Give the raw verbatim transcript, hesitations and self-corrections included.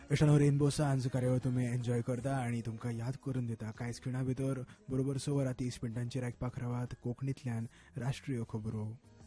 अशानो rainbow सांज कार्यावळ तुमी एन्जॉय करता आनी तुमकां याद करून दिता कांयच खिणा भितर बरोबर स वरां तीस मिनटांचेर आयकपाक रावात कोंकणींतल्यान राष्ट्रीय खबरो.